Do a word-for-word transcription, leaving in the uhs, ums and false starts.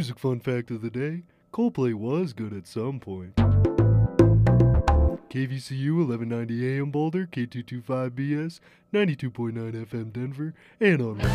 Music fun fact of the day, Coldplay was good at some point. K V C U eleven ninety A M Boulder, K two twenty-five B S, ninety-two point nine F M Denver, and on